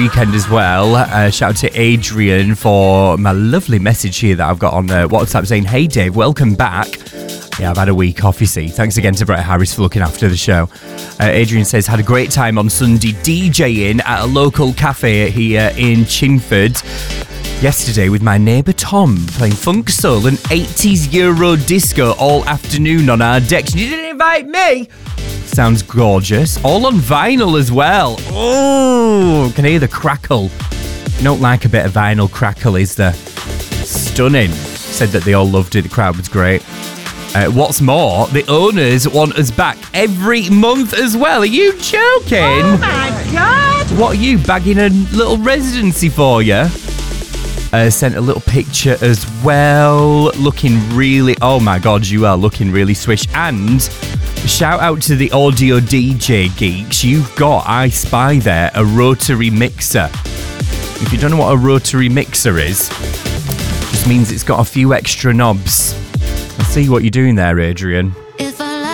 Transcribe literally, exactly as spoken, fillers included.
weekend as well. Uh, shout out to Adrian for my lovely message here that I've got on uh, WhatsApp saying, hey Dave, welcome back. Yeah, I've had a week off, you see. Thanks again to Brett Harris for looking after the show. Uh, Adrian says, had a great time on Sunday DJing at a local cafe here in Chinford yesterday with my neighbour Tom, playing funk soul and eighties Euro disco all afternoon on our decks. You didn't invite me! Sounds gorgeous. All on vinyl as well. Oh, can hear the crackle. You don't like a bit of vinyl crackle, is there? Stunning. Said that they all loved it. The crowd was great. Uh, what's more, the owners want us back every month as well. Are you joking? Oh my God! What are you bagging a little residency for you? Uh, sent a little picture as well. Looking really... Oh my God, you are looking really swish. And shout out to the audio D J geeks. You've got, I spy there, a rotary mixer. If you don't know what a rotary mixer is, it just means it's got a few extra knobs. I see what you're doing there, Adrian.